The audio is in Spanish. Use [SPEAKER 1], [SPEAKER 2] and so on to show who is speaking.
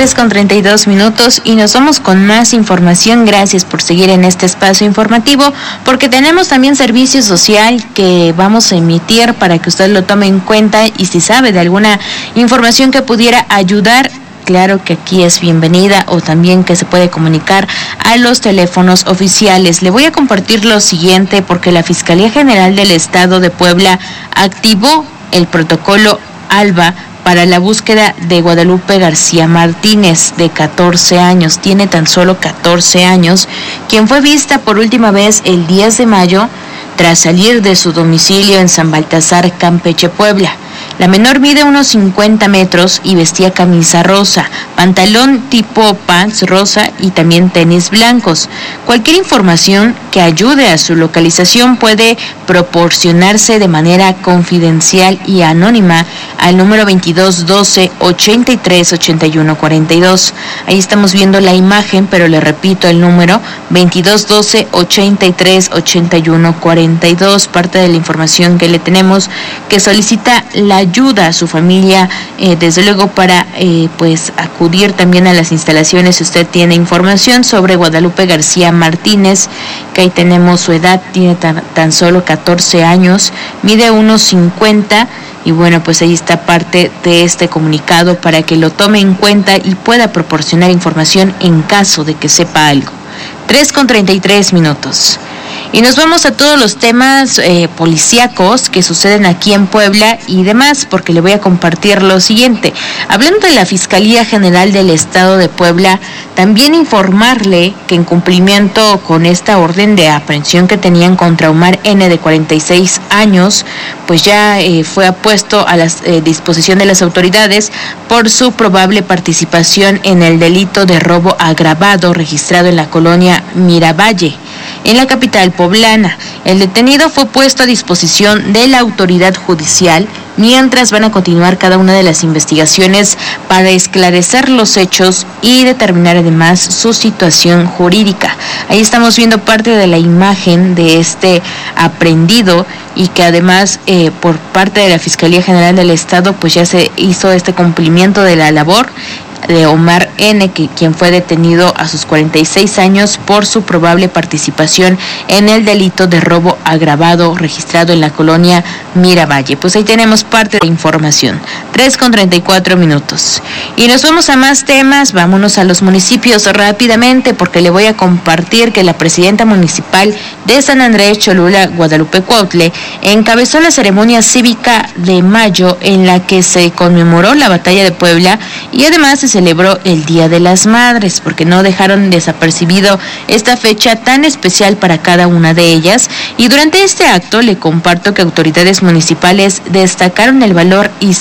[SPEAKER 1] 3:32 y nos vamos con más información. Gracias por seguir en este espacio informativo, porque tenemos también servicio social que vamos a emitir para que usted lo tome en cuenta, y si sabe de alguna información que pudiera ayudar, claro que aquí es bienvenida, o también que se puede comunicar a los teléfonos oficiales. Le voy a compartir lo siguiente, porque la Fiscalía General del Estado de Puebla activó el protocolo ALBA para la búsqueda de Guadalupe García Martínez, de 14 años, tiene tan solo 14 años, quien fue vista por última vez el 10 de mayo tras salir de su domicilio en San Baltasar, Campeche, Puebla. La menor mide unos 50 metros y vestía camisa rosa, pantalón tipo pants rosa y también tenis blancos. Cualquier información que ayude a su localización puede proporcionarse de manera confidencial y anónima al número 2212-838142. Ahí estamos viendo la imagen, pero le repito el número 2212-838142. Parte de la información que le tenemos, que solicita la ayuda a su familia, desde luego para pues acudir también a las instalaciones. Si usted tiene información sobre Guadalupe García Martínez, que ahí tenemos su edad, tiene tan solo 14 años, mide unos 50, y bueno, pues ahí está parte de este comunicado para que lo tome en cuenta y pueda proporcionar información en caso de que sepa algo. 3:33. Y nos vamos a todos los temas policíacos que suceden aquí en Puebla y demás, porque le voy a compartir lo siguiente. Hablando de la Fiscalía General del Estado de Puebla, también informarle que en cumplimiento con esta orden de aprehensión que tenían contra Omar N., de 46 años, pues ya fue puesto a la disposición de las autoridades por su probable participación en el delito de robo agravado registrado en la colonia Miravalle, en la capital poblana. El detenido fue puesto a disposición de la autoridad judicial, mientras van a continuar cada una de las investigaciones para esclarecer los hechos y determinar además su situación jurídica. Ahí estamos viendo parte de la imagen de este aprehendido, y que además por parte de la Fiscalía General del Estado pues ya se hizo este cumplimiento de la labor de Omar N., quien fue detenido a sus 46 años por su probable participación en el delito de robo agravado registrado en la colonia Miravalle. Pues ahí tenemos parte de la información. 3:34. Y nos vamos a más temas. Vámonos a los municipios rápidamente, porque le voy a compartir que la presidenta municipal de San Andrés Cholula, Guadalupe Cuautle, encabezó la ceremonia cívica de mayo, en la que se conmemoró la batalla de Puebla y además se celebró el Día de las Madres, porque no dejaron desapercibido esta fecha tan especial para cada una de ellas. Y durante este acto le comparto que autoridades municipales destacaron el valor y